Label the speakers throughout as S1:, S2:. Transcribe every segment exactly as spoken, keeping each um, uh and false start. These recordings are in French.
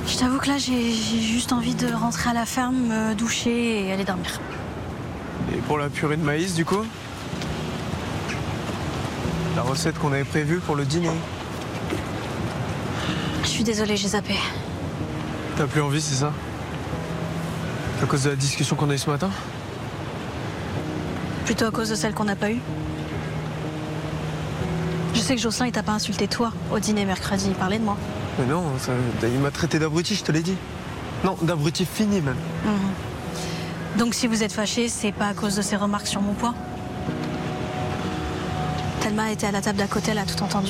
S1: Je t'avoue que là, j'ai juste envie de rentrer à la ferme, me doucher et aller dormir.
S2: Et pour la purée de maïs, du coup? La recette qu'on avait prévue pour le dîner.
S1: Je suis désolée, j'ai zappé.
S2: T'as plus envie, c'est ça? À cause de la discussion qu'on a eue ce matin?
S1: Plutôt à cause de celle qu'on n'a pas eue. Je sais que Jocelyn, il t'a pas insulté toi au dîner mercredi, il parlait de moi.
S2: Mais non, ça, il m'a traité d'abruti, je te l'ai dit. Non, d'abruti fini même.
S1: Mmh. Donc si vous êtes fâchés, c'est pas à cause de ses remarques sur mon poids? Thelma était à la table d'à côté, elle a tout entendu.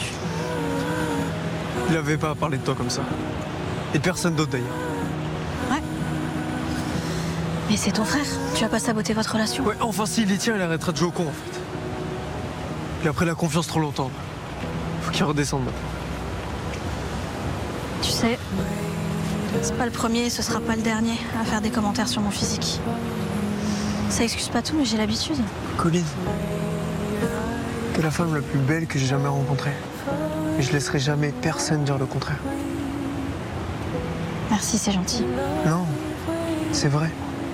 S2: Il avait pas à parler de toi comme ça. Et de personne d'autre d'ailleurs.
S1: Ouais. Mais c'est ton frère, tu vas pas saboter votre relation.
S2: Ouais, enfin s'il y tient, il arrêtera de jouer au con en fait. Puis après la confiance trop longtemps. Faut qu'il redescende maintenant.
S1: Tu sais, c'est pas le premier, ce sera pas le dernier à faire des commentaires sur mon physique. Ça excuse pas tout, mais j'ai l'habitude.
S2: Colline, t'es la femme la plus belle que j'ai jamais rencontrée. Et je laisserai jamais personne dire le contraire.
S1: Merci, c'est gentil.
S2: Non, c'est vrai.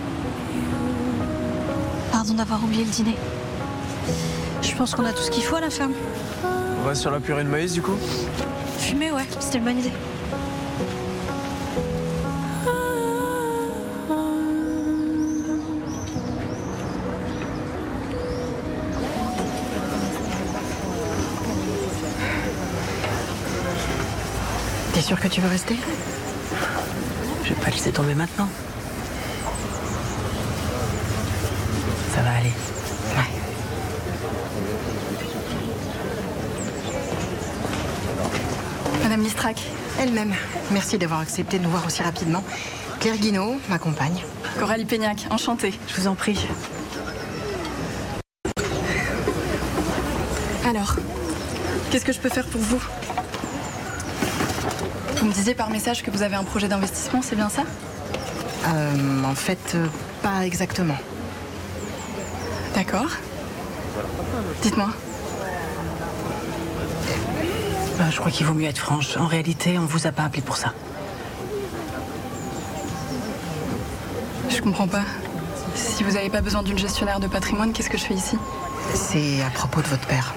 S1: Pardon d'avoir oublié le dîner. Je pense qu'on a tout ce qu'il faut à la ferme.
S2: On va sur la purée de maïs du coup?
S1: Fumer, ouais, c'était une bonne idée.
S3: T'es sûr que tu veux rester? Je vais pas laisser tomber maintenant. Ça va aller. Ouais.
S4: Madame Mistrac, elle-même. Merci d'avoir accepté de nous voir aussi rapidement. Claire Guinaud, ma compagne.
S5: Coralie Peignac, enchantée.
S4: Je vous en prie.
S5: Alors, qu'est-ce que je peux faire pour vous? Vous me disiez par message que vous avez un projet d'investissement, c'est bien ça?
S4: Euh, en fait, euh, pas exactement.
S5: D'accord. Dites-moi.
S3: Euh, je crois qu'il vaut mieux être franche. En réalité, on vous a pas appelé pour ça.
S5: Je comprends pas. Si vous n'avez pas besoin d'une gestionnaire de patrimoine, qu'est-ce que je fais ici?
S4: C'est à propos de votre père.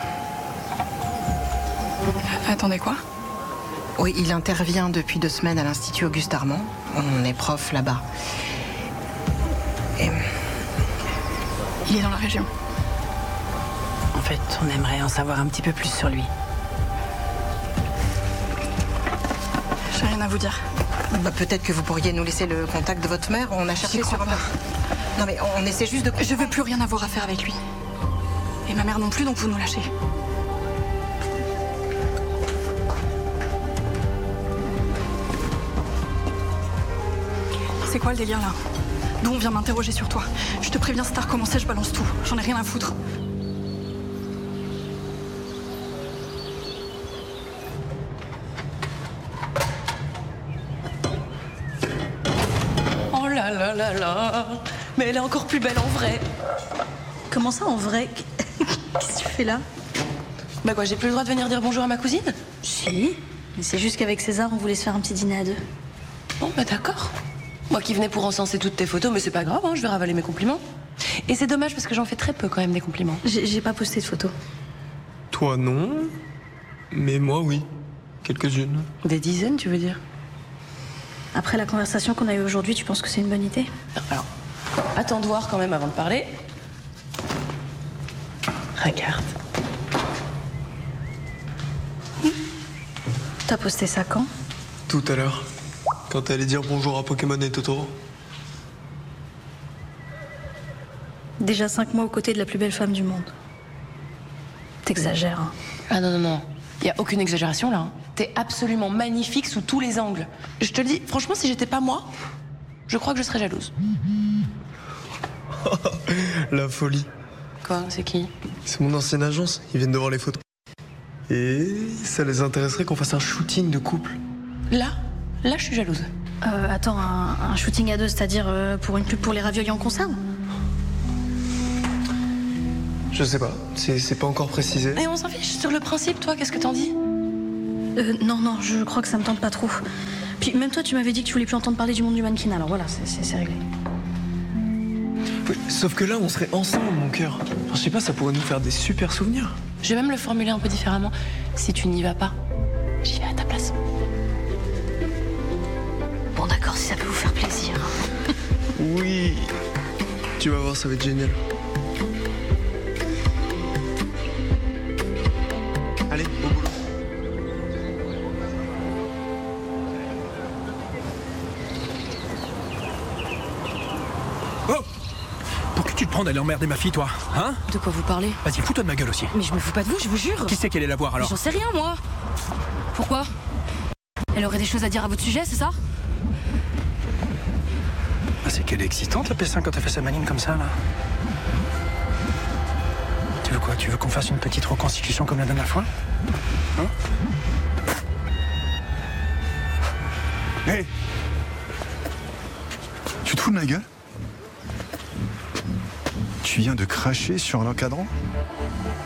S5: Attendez, quoi?
S4: Oui, il intervient depuis deux semaines à l'Institut Auguste Armand. On est prof là-bas. Et...
S5: Il est dans la région.
S3: En fait, on aimerait en savoir un petit peu plus sur lui.
S5: J'ai rien à vous dire.
S4: Bah, peut-être que vous pourriez nous laisser le contact de votre mère. On a cherché sur...
S5: Pas.
S4: Non mais on essaie juste de...
S5: Je veux plus rien avoir à faire avec lui. Et ma mère non plus, donc vous nous lâchez. C'est quoi le délire là? D'où on vient m'interroger sur toi? Je te préviens, si t'as recommencé, je balance tout. J'en ai rien à foutre.
S6: Oh là là là là! Mais elle est encore plus belle en vrai!
S1: Comment ça, en vrai? Qu'est-ce que tu fais là?
S6: Bah quoi, j'ai plus le droit de venir dire bonjour à ma cousine?
S1: Si. Mais c'est juste qu'avec César, on voulait se faire un petit dîner à deux.
S6: Bon, bah d'accord. Moi qui venais pour encenser toutes tes photos, mais c'est pas grave, hein, je vais ravaler mes compliments. Et c'est dommage parce que j'en fais très peu quand même des compliments.
S1: J'ai pas posté de photos.
S2: Toi non, mais moi oui. Quelques-unes.
S6: Des dizaines, tu veux dire?
S1: Après la conversation qu'on a eue aujourd'hui, tu penses que c'est une bonne idée?
S6: Alors, attends de voir quand même avant de parler. Regarde.
S1: T'as posté ça quand?
S2: Tout à l'heure. Quand t'allais dire bonjour à Pokémon et Totoro.
S1: Déjà cinq mois aux côtés de la plus belle femme du monde. T'exagères, hein.
S6: Ah non, non, non. Il n'y a aucune exagération là. Hein. T'es absolument magnifique sous tous les angles. Je te le dis, franchement, si j'étais pas moi, je crois que je serais jalouse.
S2: La folie.
S6: Quoi? C'est qui?
S2: C'est mon ancienne agence. Ils viennent de voir les photos. Et ça les intéresserait qu'on fasse un shooting de couple.
S6: Là? Là, je suis jalouse.
S1: Euh, attends, un, un shooting à deux, c'est-à-dire euh, pour une pub pour les raviolis en conserve?
S2: Je sais pas, c'est pas encore précisé.
S6: Et on s'en fiche, sur le principe, toi, qu'est-ce que t'en dis?
S1: Euh, non, non, je crois que ça me tente pas trop. Puis Puis même toi, tu m'avais dit que tu voulais plus entendre parler du monde du mannequin, alors voilà, c'est- c'est c'est réglé.
S2: Oui, sauf que là, on serait ensemble, mon cœur. Enfin, je sais pas, ça pourrait nous faire des super souvenirs.
S6: Je vais même le formuler un peu différemment. Si tu n'y vas pas, j'y vais à ta place.
S1: Bon d'accord, si ça peut vous faire plaisir.
S2: Oui. Tu vas voir, ça va être génial. Allez, au boulot.
S7: Oh! Pour qui tu te prends d'aller emmerder ma fille, toi? Hein?
S3: De quoi vous parlez?
S7: Vas-y, fous-toi de ma gueule aussi.
S3: Mais je me fous pas de vous, je vous jure.
S7: Qui c'est qu'elle est la voir alors?
S3: J'en sais rien, moi. Pourquoi? Elle aurait des choses à dire à votre sujet, c'est ça?
S7: Ah, c'est qu'elle est excitante, la P cinq, quand elle fait sa manine comme ça, là. Tu veux quoi? Tu veux qu'on fasse une petite reconstitution comme la dernière fois? Hein?
S8: Hé hey! Tu te fous de ma gueule? Tu viens de cracher sur un encadrant?